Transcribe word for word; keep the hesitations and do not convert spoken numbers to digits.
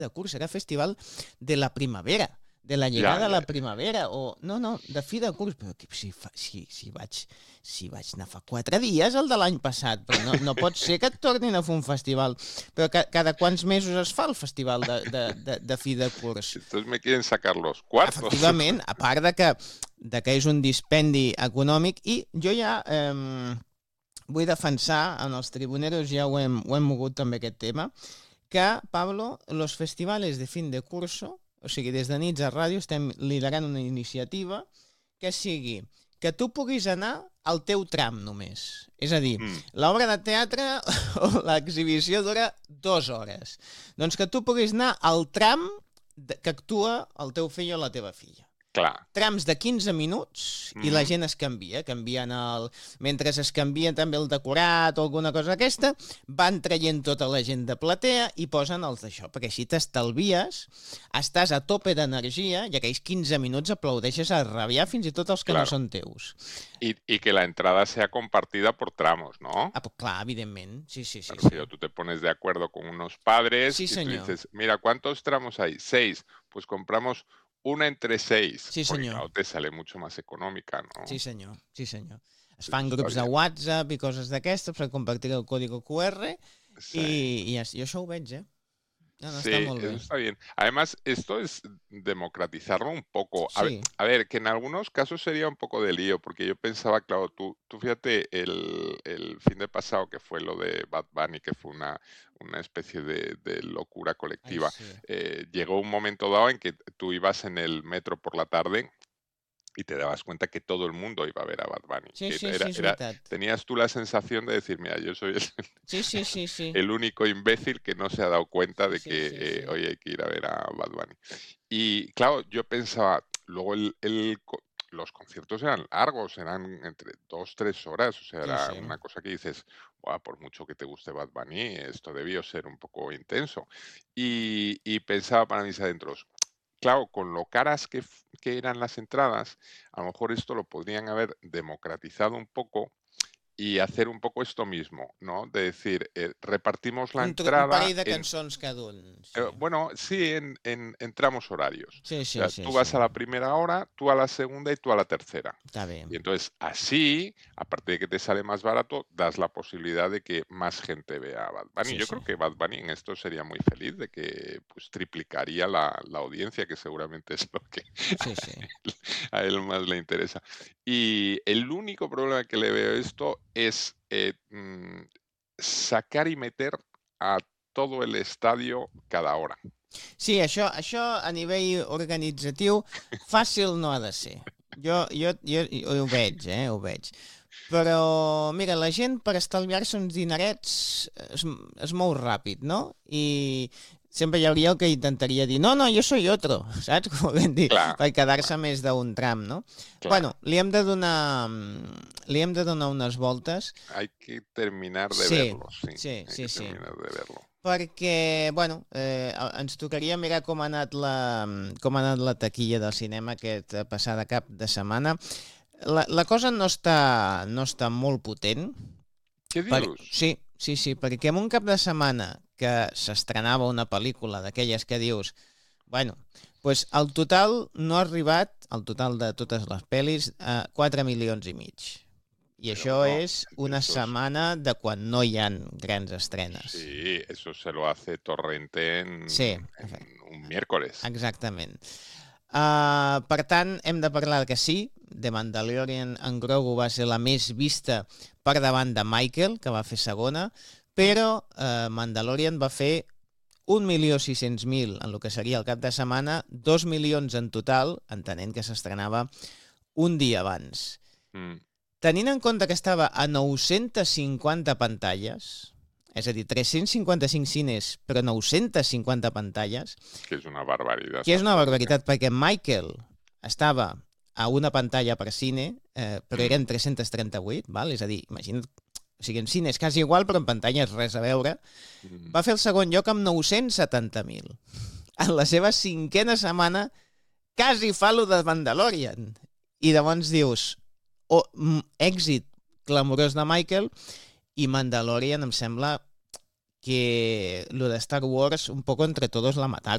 de curs, era festival de la primavera, de la llegada Ja, a la ja. primavera, o... No, no, de fi de curs, però que, si, fa, si, si, vaig, si vaig anar fa quatre dies, el de l'any passat, però no, no pot ser que et tornin a fer un festival. Però ca, cada quants mesos es fa el festival de, de, de, de fi de curs? Estos me quieren sacar los cuartos. Efectivament, a part de que, de que és un dispendi econòmic, i jo ja eh, vull defensar, en els tribuneros ja ho hem, ho hem mogut també aquest tema, que, Pablo, los festivales de fin de curso, o sigui, des de Nits a Ràdio estem liderant una iniciativa que sigui que tu puguis anar al teu tram només. És a dir, Mm. l'obra de teatre o l'exhibició dura dues hores. Doncs que tu puguis anar al tram de, que actua el teu fill o la teva filla. Clar. Trams de quinze minuts i Mm. la gent es canvia. Canvien el... Mentre es canvia també el decorat o alguna cosa aquesta, van traient tota la gent de platea i posen els d'això, perquè així t'estalvies, estàs a tope d'energia i aquells quinze minuts aplaudeixes a rabiar fins i tot els que Claro. no són teus. Y, y que la entrada sea compartida por tramos, ¿no? Ah, pues clar, evidentment. Sí, sí, sí. Claro, sí. que tú te pones de acuerdo con unos padres Sí, y tú señor. dices, mira, ¿cuántos tramos hay? Seis. Pues compramos una entre seis. Sí, porque, senyor. claro, te sale mucho más económica, ¿no? Sí, senyor. Sí, senyor. Es Sí, fan està grups de bien. WhatsApp i coses d'aquestes per compartir el codi Q R Sí. i, i ja- jo això ho veig, eh? No, no, Sí, està molt eso bé. está bien. Además, esto es democratizarlo un poco. A ver, Sí. a ver, que en algunos casos sería un poco de lío, porque yo pensaba, claro, tú, tú fíjate el, el fin de pasado que fue lo de Bad Bunny, que fue una, una especie de, de locura Ai, colectiva. sí. Eh, llegó un momento dado en que tú ibas en el metro por la tarde y te dabas cuenta que todo el mundo iba a ver a Bad Bunny. Sí, que sí, era, sí, és era- veritat. tenías tú la sensación de decir, mira, yo soy el, Sí, sí, sí, sí. el único imbécil que no se ha dado cuenta de Sí, que sí, eh, sí. hoy hay que ir a ver a Bad Bunny. Y claro, yo pensaba, luego el, el co- los conciertos eran largos, eran entre dos, tres horas, o sea, Sí, era sí. una cosa que dices, "Buah, por mucho que te guste Bad Bunny, esto debió ser un poco intenso". Y, y pensaba para mis adentros, claro, con lo caras que, f- que eran las entradas, a lo mejor esto lo podrían haber democratizado un poco y hacer un poco esto mismo, ¿no? De decir, eh, repartimos la Un, tro- un entrada parell de en, cançons cada un. eh, Sí, bueno, sí, en, en- en tramos horarios. sí, O sí, sea, sí. tú vas sí. a la primera hora, tú a la segunda y tú a la tercera. Està bé. Y entonces así, aparte de que te sale más barato, das la posibilidad de que más gente vea a Bad Bunny. Sí, Yo sí. creo que Bad Bunny en esto sería muy feliz de que pues triplicaría la, la audiencia, que seguramente es lo que Sí, sí. a él más le interesa. Y el único problema que le veo a esto es eh, mm, sacar y meter a todo el estadio cada hora. Sí, això, això a nivell organitzatiu fàcil no ha de ser. Jo, jo, jo, jo ho veig, eh, ho veig. Però, mira, la gent per estalviar-se uns dinerets es, es mou ràpid, no? I sempre hi hauria el que intentaria dir no, no, jo soy otro, saps? Com vam dir, Clar, per quedar-se més d'un tram, no? Clar. Bueno, li hem de donar li hem de donar unes voltes Hay que terminar de Sí, verlo, sí. sí, hay sí, que sí. terminar de verlo. perquè, bueno, eh, ens tocaria mirar com ha anat la, com ha anat la taquilla del cinema aquest passada cap de setmana. La, la cosa no està, no està molt potent. ¿Qué Per, dius? sí, sí, sí, perquè en un cap de setmana que s'estrenava una pel·lícula d'aquelles que dius, bueno, pues el total no ha arribat, el total de totes les pel·lis, a quatre milions i mig. I Però això bueno, és una eso es- setmana de quan no hi ha grans estrenes. Sí, eso se lo hace Torrente en, Sí. en un miércoles. Exactament. Uh, per tant, hem de parlar que sí, The Mandalorian en Grogu va ser la més vista per davant de Michael, que va fer segona, però uh, Mandalorian va fer un milió sis-cents mil en el que seria el cap de setmana, dos milions en total, entenent que s'estrenava un dia abans. Mm. Tenint en compte que estava a nou-centes cinquanta pantalles, és a dir, tres-cents cinquanta-cinc cines, però nou-centes cinquanta pantalles, Que es una barbaridad. que és una barbaritat, perquè Michael estava a una pantalla per cine, eh, però eren tres-centes trenta-vuit, val? És a dir, imagina't, o sigui, en cine és quasi igual, però en pantalla és res a veure. Mm. Va fer el segon lloc amb nou-cents setanta mil. En la seva cinquena setmana quasi fa lo de Mandalorian. I llavors dius, oh, mm, èxit clamorós de Michael, i Mandalorian em sembla que lo de Star Wars un poco entre todos la mataron.